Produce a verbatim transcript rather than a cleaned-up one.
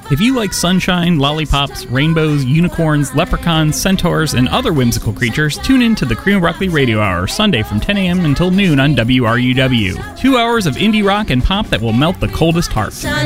If you like sunshine, lollipops, rainbows, unicorns, leprechauns, centaurs, and other whimsical creatures, tune in to the Cream of Broccoli Radio Hour, Sunday from ten a.m. until noon on W R U W. Two hours of indie rock and pop that will melt the coldest heart.